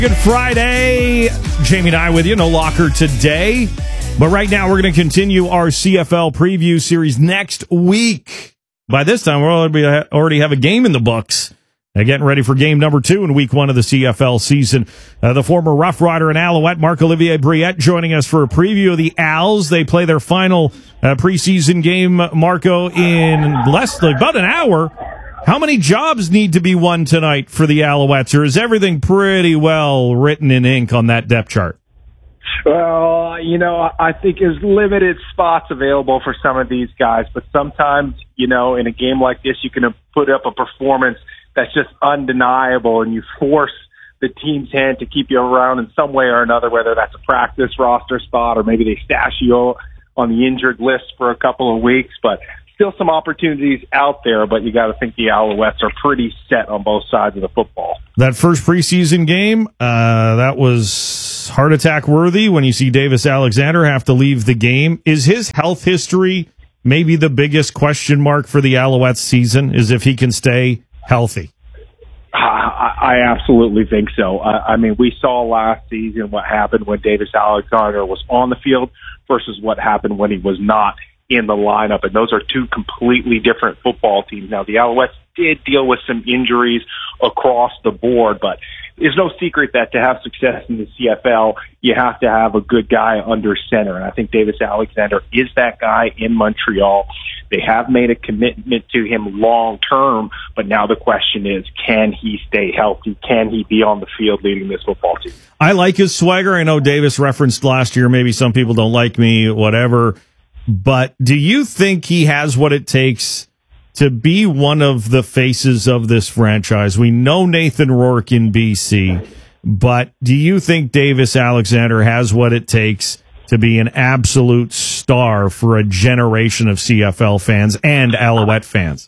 Good Friday. Jamie and I with you. No locker today. But right now, we're going to continue our CFL preview series next week. By this time, we already have a game in the books. Getting ready for game number 2 in week 1 of the CFL season. The former Rough Rider and Alouette, Marc-Olivier Brouillette, joining us for a preview of the Als. They play their final preseason game, Marco, in about an hour. How many jobs need to be won tonight for the Alouettes, or is everything pretty well written in ink on that depth chart? Well, I think there's limited spots available for some of these guys, but sometimes, in a game like this, you can put up a performance that's just undeniable, and you force the team's hand to keep you around in some way or another, whether that's a practice roster spot or maybe they stash you on the injured list for a couple of weeks, but still some opportunities out there, but you got to think the Alouettes are pretty set on both sides of the football. That first preseason game, that was heart attack worthy when you see Davis Alexander have to leave the game. Is his health history maybe the biggest question mark for the Alouettes season, is if he can stay healthy? I absolutely think so. We saw last season what happened when Davis Alexander was on the field versus what happened when he was not in the lineup, and those are two completely different football teams. Now, the Alouettes did deal with some injuries across the board, but there's no secret that to have success in the CFL, you have to have a good guy under center, and I think Davis Alexander is that guy in Montreal. They have made a commitment to him long term, but now the question is, can he stay healthy? Can he be on the field leading this football team? I like his swagger. I know Davis referenced last year, maybe some people don't like me, whatever. But do you think he has what it takes to be one of the faces of this franchise? We know Nathan Rourke in BC, but do you think Davis Alexander has what it takes to be an absolute star for a generation of CFL fans and Alouette fans?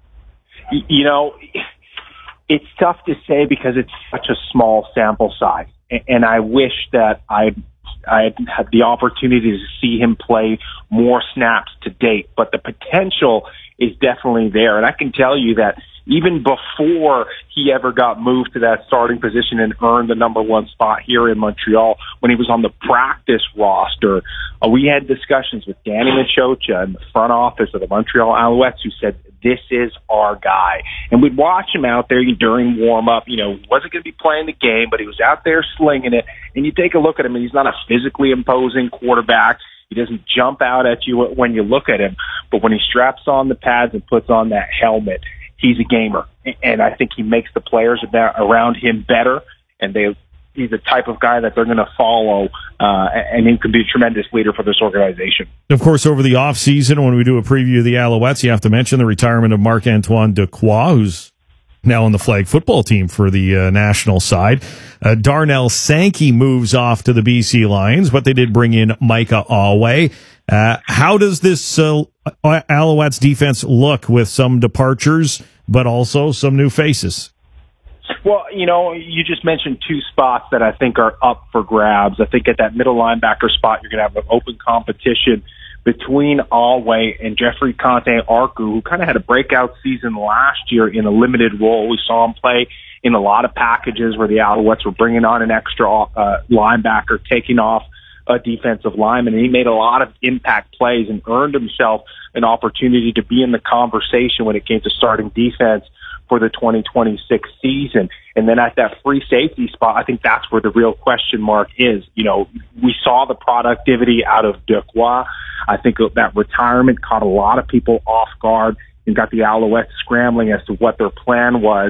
It's tough to say because it's such a small sample size, and I wish that I had the opportunity to see him play more snaps to date, but the potential is definitely there. And I can tell you that even before he ever got moved to that starting position and earned the number 1 spot here in Montreal, when he was on the practice roster, we had discussions with Danny Machocha in the front office of the Montreal Alouettes who said, this is our guy. And we'd watch him out there during warm-up. He wasn't going to be playing the game, but he was out there slinging it. And you take a look at him, and he's not a physically imposing quarterback. He doesn't jump out at you when you look at him. But when he straps on the pads and puts on that helmet, he's a gamer. And I think he makes the players around him better, and he's the type of guy that they're going to follow, and he can be a tremendous leader for this organization. Of course, over the offseason, when we do a preview of the Alouettes, you have to mention the retirement of Marc-Antoine Dequoy, who's now on the flag football team for the national side. Darnell Sankey moves off to the BC Lions, but they did bring in Micah Alway. How does this Alouettes defense look with some departures, but also some new faces? Well, you just mentioned 2 spots that I think are up for grabs. I think at that middle linebacker spot, you're going to have an open competition between Alway and Jeffrey Conte-Arku, who kind of had a breakout season last year in a limited role. We saw him play in a lot of packages where the Alouettes were bringing on an extra linebacker, taking off a defensive lineman, and he made a lot of impact plays and earned himself an opportunity to be in the conversation when it came to starting defense for the 2026 season. And then at that free safety spot, I think that's where the real question mark is. We saw the productivity out of Dequoy. I think that retirement caught a lot of people off guard and got the Alouettes scrambling as to what their plan was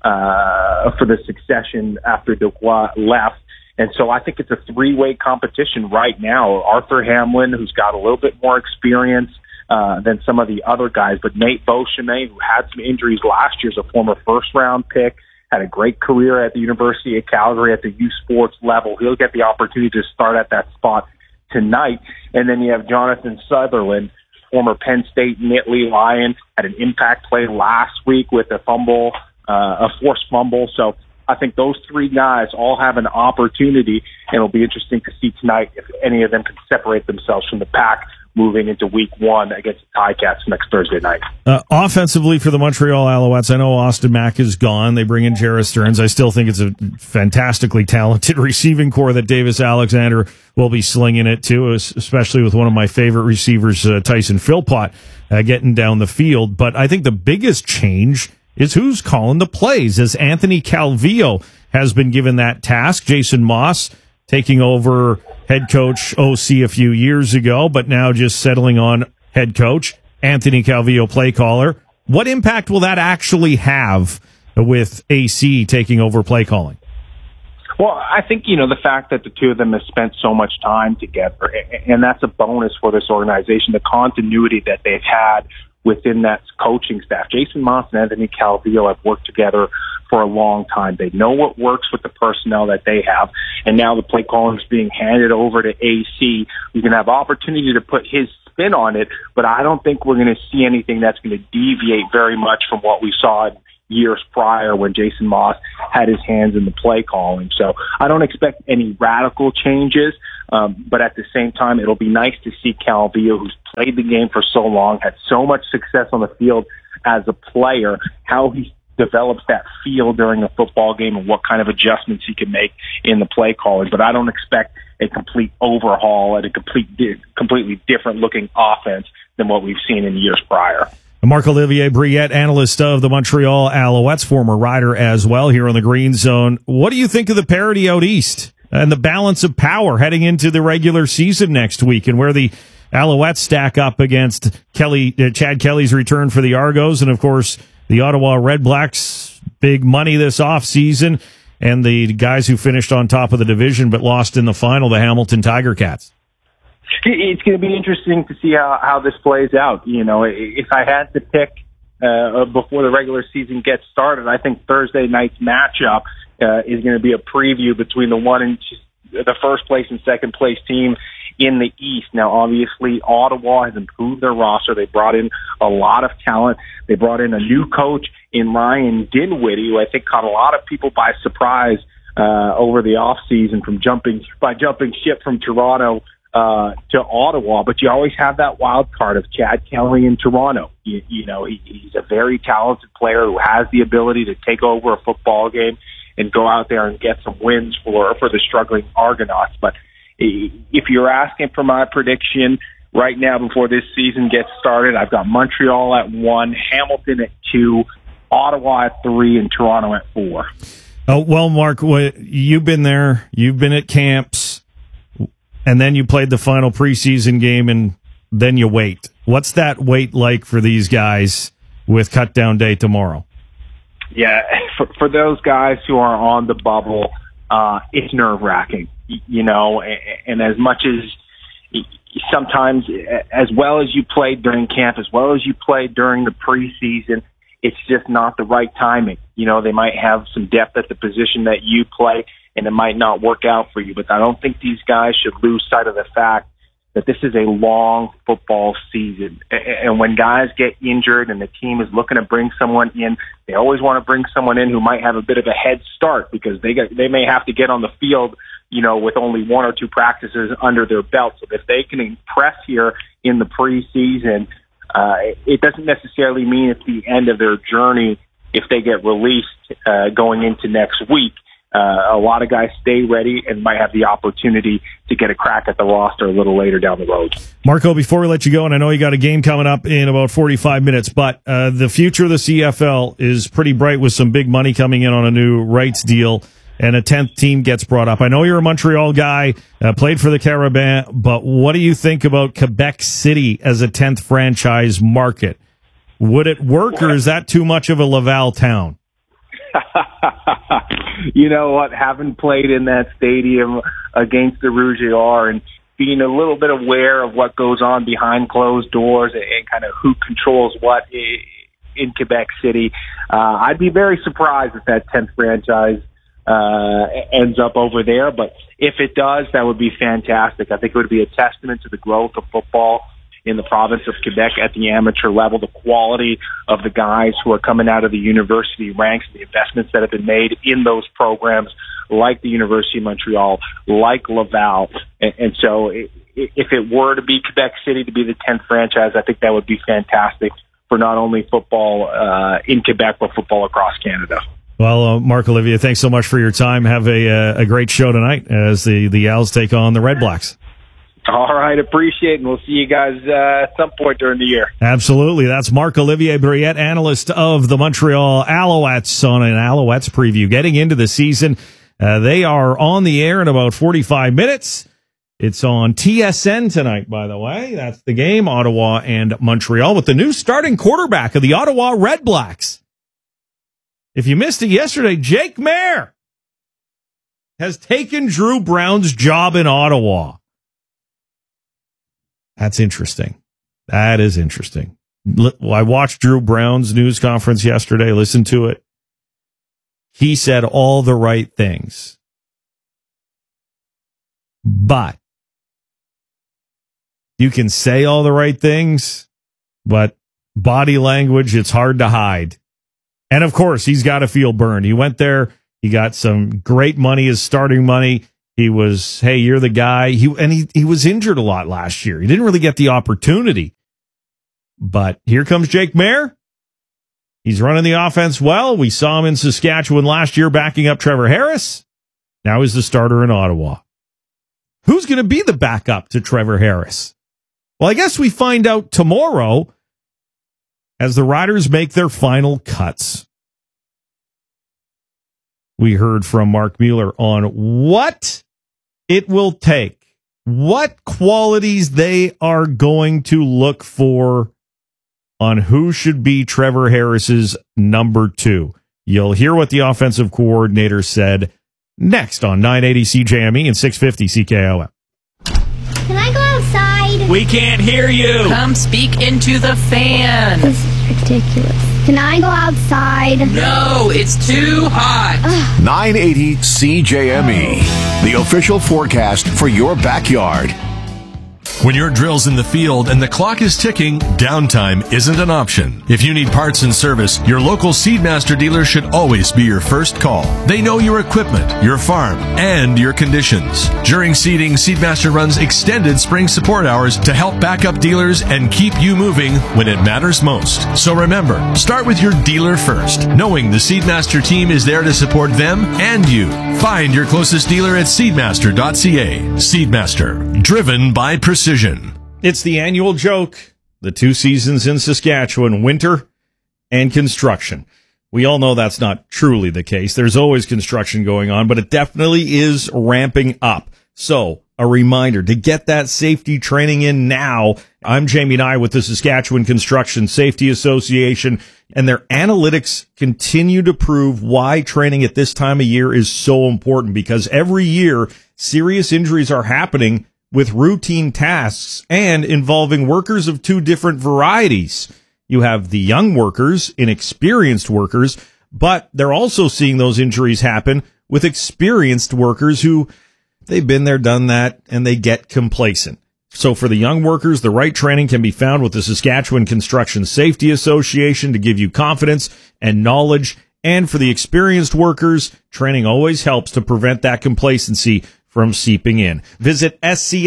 for the succession after Dequoy left. And so I think it's a 3-way competition right now. Arthur Hamlin, who's got a little bit more experience than some of the other guys, but Nate Beauchemin, who had some injuries last year, is a former first-round pick, had a great career at the University of Calgary at the U Sports level. He'll get the opportunity to start at that spot tonight. And then you have Jonathan Sutherland, former Penn State Nittany Lion, had an impact play last week with a fumble, a forced fumble. So I think those 3 guys all have an opportunity, and it'll be interesting to see tonight if any of them can separate themselves from the pack moving into week 1 against the Ticats next Thursday night. Offensively for the Montreal Alouettes, I know Austin Mack is gone. They bring in Jarrett Stearns. I still think it's a fantastically talented receiving core that Davis Alexander will be slinging it to, especially with one of my favorite receivers, Tyson Philpott, getting down the field. But I think the biggest change is who's calling the plays, as Anthony Calvillo has been given that task. Jason Moss taking over head coach OC a few years ago, but now just settling on head coach. Anthony Calvillo, play caller. What impact will that actually have with AC taking over play calling? Well, I think, the fact that the two of them have spent so much time together, and that's a bonus for this organization, the continuity that they've had within that coaching staff. Jason Moss and Anthony Calvillo have worked together for a long time. They know what works with the personnel that they have, and now the play calling is being handed over to AC. We can have opportunity to put his spin on it, but I don't think we're going to see anything that's going to deviate very much from what we saw in years prior when Jason Moss had his hands in the play calling. So I don't expect any radical changes, but at the same time, it'll be nice to see Calvillo, who's played the game for so long, had so much success on the field as a player, how he develops that feel during a football game and what kind of adjustments he can make in the play calling. But I don't expect a complete overhaul and a completely different looking offense than what we've seen in years prior. Marc-Olivier Briette, analyst of the Montreal Alouettes, former Rider as well, here on the Green Zone. What do you think of the parity out east and the balance of power heading into the regular season next week, and where the Alouettes stack up against Chad Kelly's return for the Argos, and of course the Ottawa Redblacks, big money this offseason, and the guys who finished on top of the division but lost in the final, the Hamilton Tiger Cats? It's going to be interesting to see how this plays out. If I had to pick before the regular season gets started, I think Thursday night's matchup is going to be a preview between the first place and second place team in the East. Now, obviously, Ottawa has improved their roster. They brought in a lot of talent. They brought in a new coach in Ryan Dinwiddie, who I think caught a lot of people by surprise over the offseason by jumping ship from Toronto to Ottawa. But you always have that wild card of Chad Kelly in Toronto. He's a very talented player who has the ability to take over a football game and go out there and get some wins for the struggling Argonauts. But if you're asking for my prediction right now before this season gets started, I've got Montreal at 1, Hamilton at 2, Ottawa at 3, and Toronto at 4. Oh, well, Mark, you've been there. You've been at camps, and then you played the final preseason game, and then you wait. What's that wait like for these guys with cut-down day tomorrow? Yeah, for those guys who are on the bubble, it's nerve-wracking, and as much as sometimes, as well as you played during camp, as well as you played during the preseason, it's just not the right timing. They might have some depth at the position that you play, and it might not work out for you. But I don't think these guys should lose sight of the fact that this is a long football season. And when guys get injured and the team is looking to bring someone in, they always want to bring someone in who might have a bit of a head start, because they may have to get on the field, with only 1 or 2 practices under their belt. So if they can impress here in the preseason, it doesn't necessarily mean it's the end of their journey if they get released going into next week. A lot of guys stay ready and might have the opportunity to get a crack at the roster a little later down the road. Marco, before we let you go, and I know you got a game coming up in about 45 minutes, but the future of the CFL is pretty bright with some big money coming in on a new rights deal, and a 10th team gets brought up. I know you're a Montreal guy, played for the Carabins, but what do you think about Quebec City as a 10th franchise market? Would it work, or is that too much of a Laval town? You know what? Having played in that stadium against the Rouge et Or and being a little bit aware of what goes on behind closed doors and kind of who controls what in Quebec City, I'd be very surprised if that 10th franchise ends up over there. But if it does, that would be fantastic. I think it would be a testament to the growth of football in the province of Quebec at the amateur level, the quality of the guys who are coming out of the university ranks, the investments that have been made in those programs like the University of Montreal, like Laval. And so if it were to be Quebec City to be the 10th franchise, I think that would be fantastic for not only football in Quebec, but football across Canada. Well, Marc-Olivier, thanks so much for your time. Have a great show tonight as the Owls take on the Red Blacks. All right, appreciate it, and we'll see you guys at some point during the year. Absolutely. That's Marc-Olivier Brouillette, analyst of the Montreal Alouettes, on an Alouettes preview. Getting into the season, they are on the air in about 45 minutes. It's on TSN tonight, by the way. That's the game, Ottawa and Montreal, with the new starting quarterback of the Ottawa Red Blacks. If you missed it yesterday, Jake Maier has taken Drew Brown's job in Ottawa. That's interesting. That is interesting. I watched Drew Brown's news conference yesterday, listened to it. He said all the right things. But you can say all the right things, but body language, it's hard to hide. And of course, he's got to feel burned. He went there. He got some great money as starting money. He was, hey, you're the guy. He was injured a lot last year. He didn't really get the opportunity. But here comes Jake Maier. He's running the offense well. We saw him in Saskatchewan last year backing up Trevor Harris. Now he's the starter in Ottawa. Who's going to be the backup to Trevor Harris? Well, I guess we find out tomorrow as the Riders make their final cuts. We heard from Mark Mueller on what it will take, what qualities they are going to look for on who should be Trevor Harris's number 2. You'll hear what the offensive coordinator said next on 980 CJME and 650 CKOM. Can I go outside? We can't hear you. Come speak into the fan. This is ridiculous. Can I go outside? No, it's too hot. 980 CJME, the official forecast for your backyard. When your drill's in the field and the clock is ticking, downtime isn't an option. If you need parts and service, your local Seedmaster dealer should always be your first call. They know your equipment, your farm, and your conditions. During seeding, Seedmaster runs extended spring support hours to help back up dealers and keep you moving when it matters most. So remember, start with your dealer first, knowing the Seedmaster team is there to support them and you. Find your closest dealer at seedmaster.ca. Seedmaster, driven by precision. It's the annual joke, the 2 seasons in Saskatchewan, winter and construction. We all know that's not truly the case. There's always construction going on, but it definitely is ramping up. So, a reminder to get that safety training in now. I'm Jamie Nye with the Saskatchewan Construction Safety Association, and their analytics continue to prove why training at this time of year is so important, because every year serious injuries are happening with routine tasks and involving workers of 2 different varieties. You have the young workers, inexperienced workers, but they're also seeing those injuries happen with experienced workers who they've been there, done that, and they get complacent. So for the young workers, the right training can be found with the Saskatchewan Construction Safety Association to give you confidence and knowledge. And for the experienced workers, training always helps to prevent that complacency from seeping in. Visit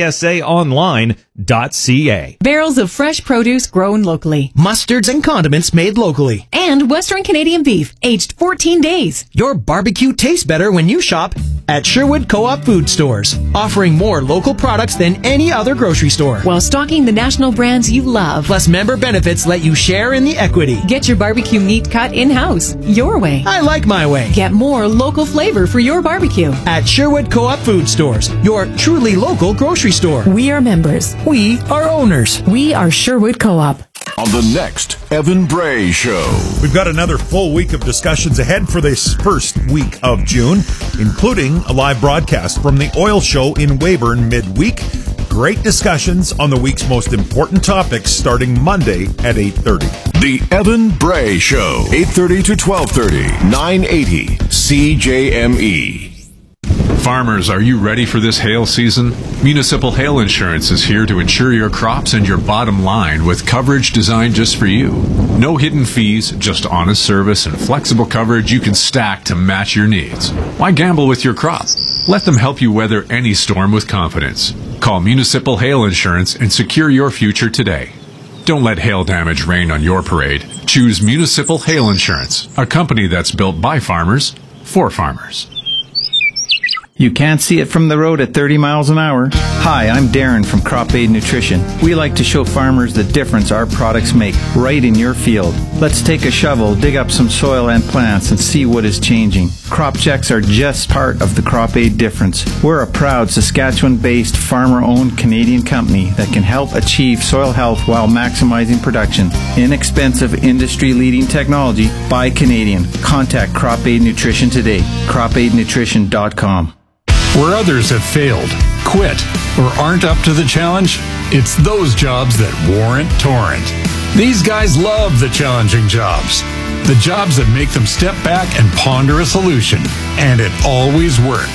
scsaonline.ca. Barrels of fresh produce grown locally. Mustards and condiments made locally. And Western Canadian beef, aged 14 days. Your barbecue tastes better when you shop at Sherwood Co-op Food Stores, offering more local products than any other grocery store. While stocking the national brands you love. Plus, member benefits let you share in the equity. Get your barbecue meat cut in-house, your way. I like my way. Get more local flavor for your barbecue. At Sherwood Co-op Food Stores, your truly local grocery store. We are members. We are owners. We are Sherwood Co-op. On the next Evan Bray Show. We've got another full week of discussions ahead for this first week of June, including a live broadcast from the oil show in Weyburn midweek. Great discussions on the week's most important topics starting Monday at 8:30. The Evan Bray Show, 8:30 to 12:30, 980 CJME. Farmers, are you ready for this hail season? Municipal Hail Insurance is here to insure your crops and your bottom line with coverage designed just for you. No hidden fees, just honest service and flexible coverage you can stack to match your needs. Why gamble with your crop? Let them help you weather any storm with confidence. Call Municipal Hail Insurance and secure your future today. Don't let hail damage rain on your parade. Choose Municipal Hail Insurance, a company that's built by farmers for farmers. You can't see it from the road at 30 miles an hour. Hi, I'm Darren from Crop Aid Nutrition. We like to show farmers the difference our products make right in your field. Let's take a shovel, dig up some soil and plants, and see what is changing. Crop checks are just part of the Crop Aid difference. We're a proud Saskatchewan-based, farmer-owned Canadian company that can help achieve soil health while maximizing production. Inexpensive, industry-leading technology by Canadian. Contact Crop Aid Nutrition today. CropAidNutrition.com. Where others have failed, quit, or aren't up to the challenge, it's those jobs that warrant Torrent. These guys love the challenging jobs. The jobs that make them step back and ponder a solution. And it always works.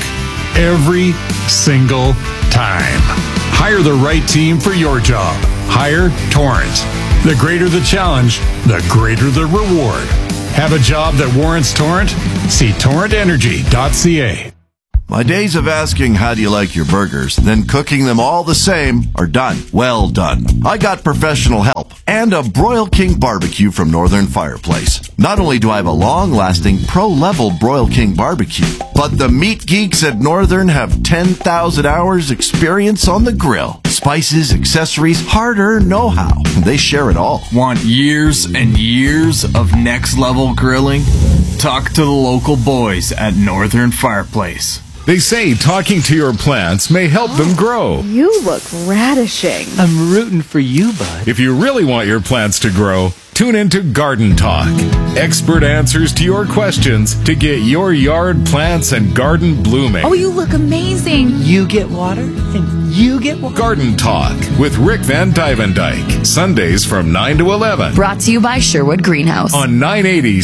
Every single time. Hire the right team for your job. Hire Torrent. The greater the challenge, the greater the reward. Have a job that warrants Torrent? See torrentenergy.ca. My days of asking how do you like your burgers, then cooking them all the same are done. Well done. I got professional help and a Broil King barbecue from Northern Fireplace. Not only do I have a long-lasting pro-level Broil King barbecue, but the meat geeks at Northern have 10,000 hours experience on the grill. Spices, accessories, hard-earned know-how. They share it all. Want years and years of next-level grilling? Talk to the local boys at Northern Fireplace. They say talking to your plants may help them grow. You look radishing. I'm rooting for you, bud. If you really want your plants to grow, tune into Garden Talk. Expert answers to your questions to get your yard plants and garden blooming. Oh, you look amazing. You get water and you get water. Garden Talk with Rick Van Dyvendijk. Sundays from 9 to 11. Brought to you by Sherwood Greenhouse. On 980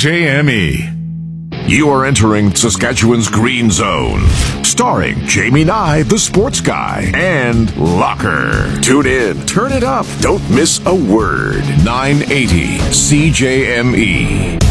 CJME. You are entering Saskatchewan's Green Zone, starring Jamie Nye, the sports guy, and Locker. Tune in, turn it up, don't miss a word. 980 CJME.